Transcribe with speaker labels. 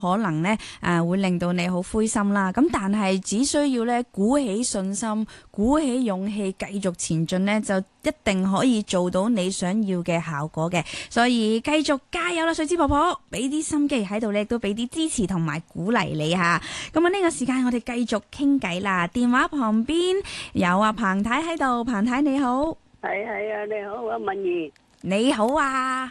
Speaker 1: 可能咧會令到你好灰心啦。咁但係只需要咧鼓起信心、鼓起勇氣，繼續前進咧，就一定可以做到你想要嘅效果嘅。所以繼續加油啦，水之婆婆，俾啲心機喺度咧，亦都俾啲支持同埋鼓勵你吓。咁啊呢個時間我哋繼續傾偈啦。電話旁邊有阿彭太喺度，彭太你好。
Speaker 2: 係啊，你好啊，敏儀。
Speaker 1: 你好啊。